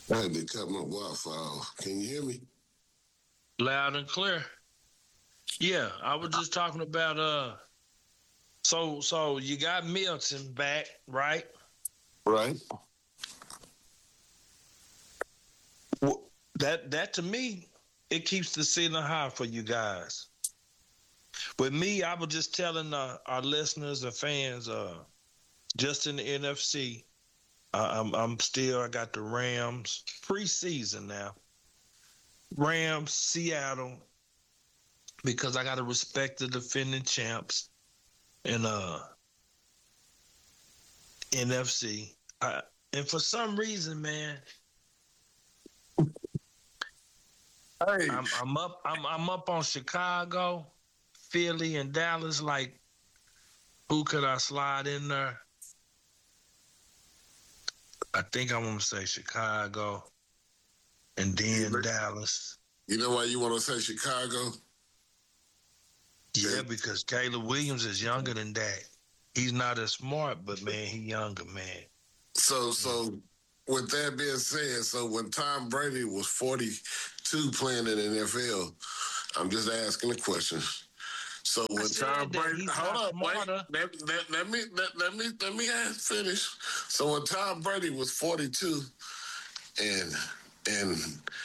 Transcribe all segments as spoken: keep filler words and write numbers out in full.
I had to cut my Wi-Fi off. Can you hear me? Loud and clear. Yeah, I was just talking about uh so so you got Milton back, right? Right. Well, that that to me, it keeps the ceiling high for you guys. With me, I was just telling uh, our listeners and fans, uh, just in the N F C, uh, I'm I'm still I got the Rams preseason now. Rams, Seattle, because I got to respect the defending champs in uh N F C. I, and for some reason, man, Hey, I'm I'm up I'm I'm up on Chicago, Philly, and Dallas. Like, who could I slide in there? I think I want to say Chicago and then you Dallas. you know why you want to say Chicago? Yeah, because Caleb Williams is younger than that. He's not as smart, but man, he younger, man. So, so with that being said, so when Tom Brady was forty-two playing in the N F L, I'm just asking a question. So I when Tom said that Brady, he's hold not up, wait, smarter. let, let, let me let, let me let me ask, finish. So when Tom Brady was forty-two, and and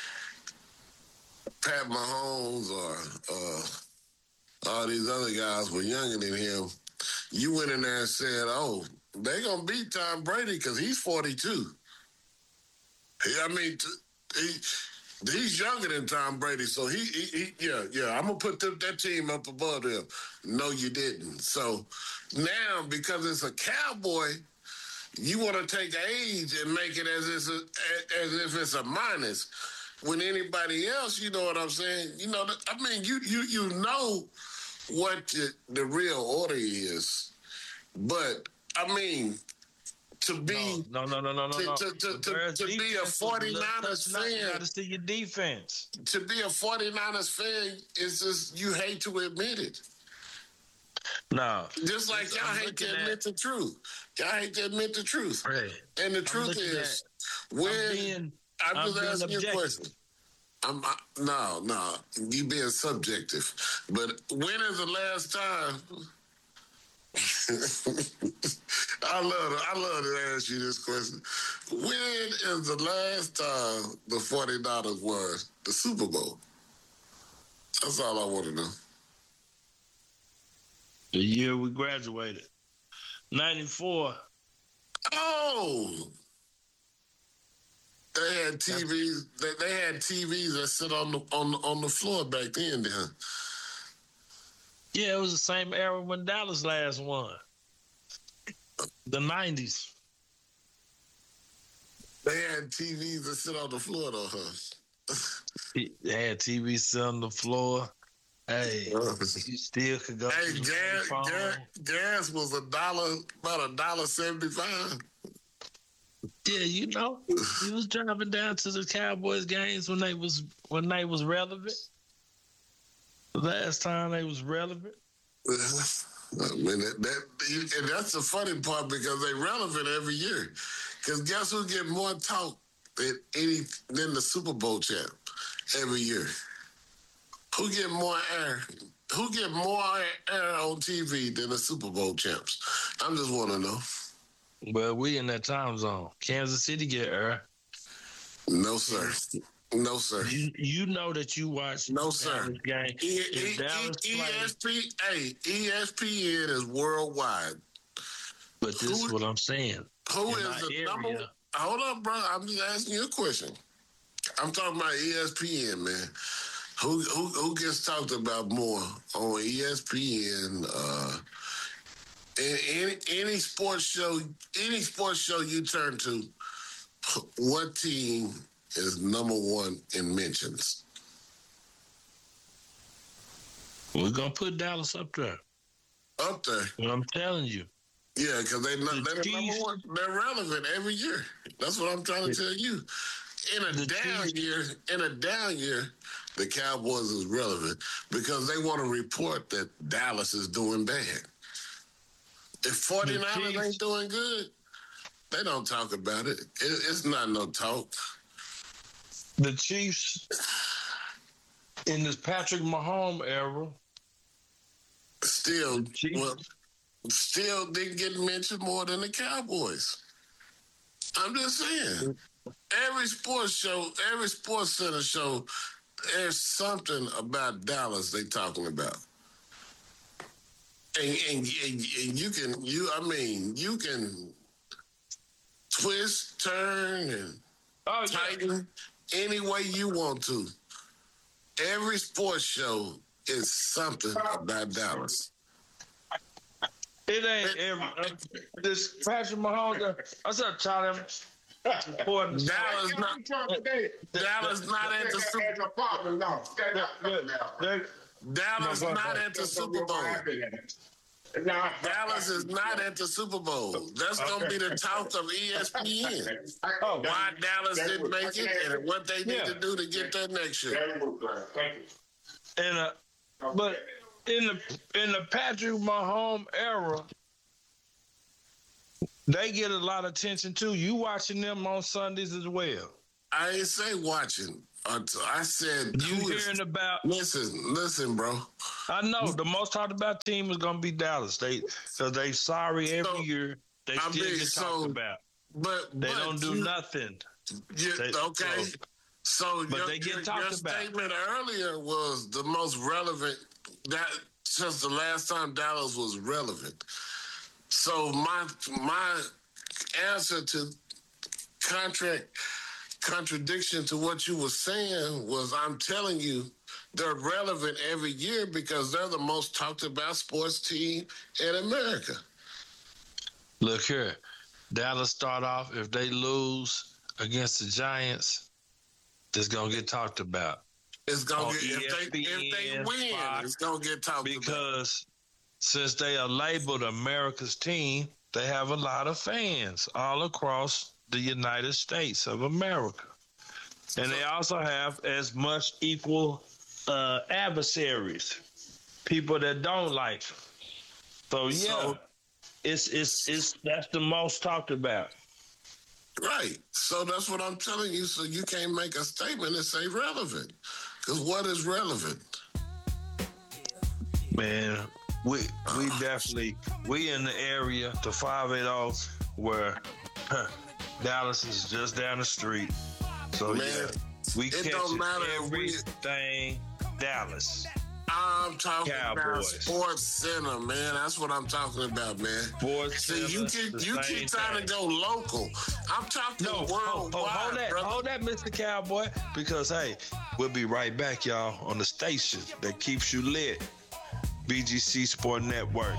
Pat Mahomes or uh, all these other guys were younger than him, you went in there and said, "Oh, they gonna beat Tom Brady because he's forty-two." I mean, he he's younger than Tom Brady, so he, he, he yeah, yeah. I'm gonna put the, that team up above them. No, you didn't. So now, because it's a Cowboy, you want to take age and make it as it's a, as if it's a minus. When anybody else, you know what I'm saying? You know, I mean, you you you know what the, the real order is, but I mean, to be No, no, no, no, no, to no. to, to, The to, Bears to be a defense was a little 49ers touching. You got fan, to see your defense. to be a 49ers fan is just you hate to admit it. No, Just like y'all I'm hate to looking admit at. the truth. Y'all hate to admit the truth. Hey, And the I'm truth looking at. is, I'm when being. I'm I'm just being asking you a objective. question. I'm I, no, no, you being subjective. But when is the last time? I love to, I love to ask you this question. When is the last time the 49ers won the Super Bowl? That's all I want to know. The year we graduated, ninety-four. Oh, they had T Vs. They, they had T Vs that sit on the on on the floor back then. Then Yeah, it was the same era when Dallas last won. The nineties. they had T Vs that sit on the floor though, huh? They had T V sit on the floor. Hey, you still could go Hey, to the gas, gas, phone. gas was a dollar, about a dollar seventy-five. Yeah, you know, you was driving down to the Cowboys games when they was when they was relevant. The last time they was relevant. I mean, that, that and that's the funny part because they relevant every year. Because guess who get more talk than any than the Super Bowl champ every year? Who get more air? Who get more air on T V than the Super Bowl champs? I just want to know. Well, we in that time zone. Kansas City get air. No, sir. No, sir. You you know that you watch No, the sir. Dallas game. E- If E- E- Dallas plays, ESP, hey, E S P N is worldwide. but this is Who, what I'm saying. who In is our the area, number? Hold up, bro. I'm just asking you a question. I'm talking about E S P N, man. Who who who gets talked about more on E S P N? Uh, any any sports show, any sports show you turn to, what team is number one in mentions? we're gonna put Dallas up there. Up there. What I'm telling you. Yeah, because they, The they're the number Chiefs, one. They're relevant every year. That's what I'm trying to tell you. In a the down Chiefs, year, in a down year, the Cowboys is relevant because they want to report that Dallas is doing bad. If the 49ers ain't Chiefs, doing good, they don't talk about it. it it's not no talk. the Chiefs in this Patrick Mahomes era still, well, still didn't get mentioned more than the Cowboys. I'm just saying. Every sports show, every sports center show, there's something about Dallas they talking about. And, and, and, and you can, you, I mean, you can twist, turn, and oh, tighten yeah. any way you want to. Every sports show is something about Dallas. It ain't every, uh, this Patrick Mahomes. What's up, Charlie? Dallas not, Dallas not at the Super Bowl. Dallas not at the Super Bowl. Dallas is not at the Super Bowl. That's going to be the talk of E S P N. Oh, why Dallas didn't make it and what they need yeah. to do to get there next year. And uh, but in the in the Patrick Mahomes era, they get a lot of attention too. You watching them on Sundays as well. I ain't say watching. I said you hearing about. Listen, listen, bro. I know the most talked about team is gonna be Dallas. They so they sorry every so, year. They I still mean, get so, talked about. But they but don't do you, nothing. You, they, okay. So, so but your, they get your, talked your about. statement earlier was the most relevant. That since the last time Dallas was relevant. So my my answer to contract. contradiction to what you were saying was I'm telling you they're relevant every year because they're the most talked about sports team in America. Look here, Dallas start off, if they lose against the Giants, it's going to get talked about. It's going to get, if they, if they win, Fox, it's going to get talked because about. Because since they are labeled America's team, they have a lot of fans all across the United States of America. And they also have as much equal uh, adversaries, people that don't like them. So, yeah, so, it's, it's, it's, that's the most talked about. Right. So that's what I'm telling you. So you can't make a statement and say relevant. Because what is relevant? Man, we we definitely, we in the area, the five eighty where... Huh, Dallas is just down the street. So, Man, yeah, we catch everything Dallas. I'm talking Cowboys. about Sports Center, man. That's what I'm talking about, man. Sports See, Center, you keep, you keep trying thing. to go local. I'm talking no, worldwide, hold, hold that, brother. Hold that, Mister Cowboy, because, hey, we'll be right back, y'all, on the station that keeps you lit. B G C Sport Network.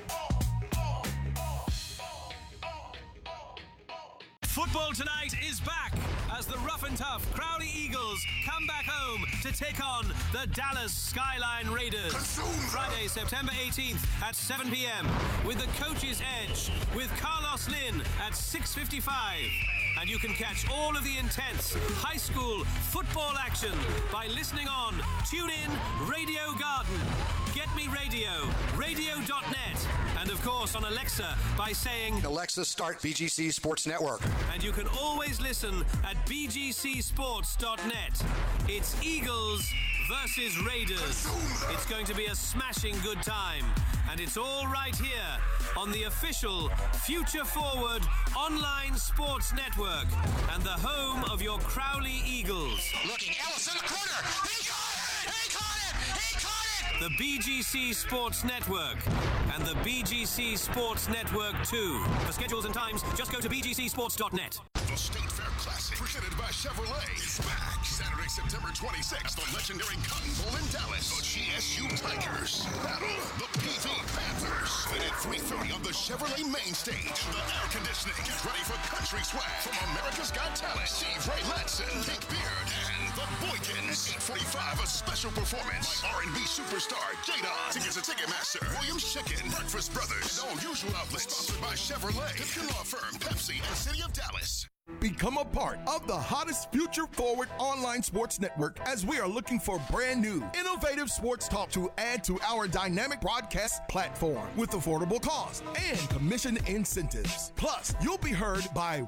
Football tonight is back as the rough and tough Crowley Eagles come back home to take on the Dallas Skyline Raiders. Friday, September eighteenth at seven p.m. with the Coach's Edge with Carlos Lynn at six fifty-five. And you can catch all of the intense high school football action by listening on TuneIn Radio Garden, Get Me Radio, radio dot net, and of course on Alexa by saying Alexa, start B G C Sports Network. And you can always listen at b g c sports dot net. It's Eagles versus Raiders. It's going to be a smashing good time. And it's all right here on the official Future Forward online sports network and the home of your Crowley Eagles. Looking, Ellis in the corner. He got it! He caught it! He caught it! The B G C Sports Network and the B G C Sports Network two. For schedules and times, just go to b g c sports dot net. The State Fair Classic, presented by Chevrolet, is back Saturday, September twenty-sixth at the legendary Cotton Bowl in Dallas. The G S U Tigers battle the P V Panthers. Then at three thirty on the Chevrolet main stage, the air conditioning. Get ready for country swag from America's Got Talent, Steve Ray Latson, Pink Beard, and the Boykins. eight forty-five, a special performance by R and B superstar Jada. Tickets at Ticketmaster, Williams Chicken, Breakfast Brothers, all usual outlets. Sponsored by Chevrolet, Gibson Law Firm, Pepsi, and City of Dallas. Become a part of the hottest Future Forward online sports network as we are looking for brand new, innovative sports talk to add to our dynamic broadcast platform with affordable costs and commission incentives. Plus, you'll be heard by